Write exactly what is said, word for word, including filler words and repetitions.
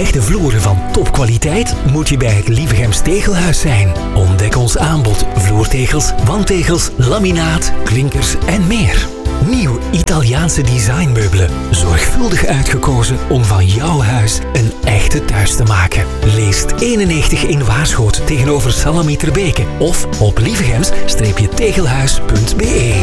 Echte vloeren van topkwaliteit moet je bij het Lievegems Tegelhuis zijn. Ontdek ons aanbod vloertegels, wandtegels, laminaat, klinkers en meer. Nieuw Italiaanse designmeubelen. Zorgvuldig uitgekozen om van jouw huis een echte thuis te maken. Leest eenennegentig in Waarschoot tegenover Salami Terbeke of op lievegems-tegelhuis punt be.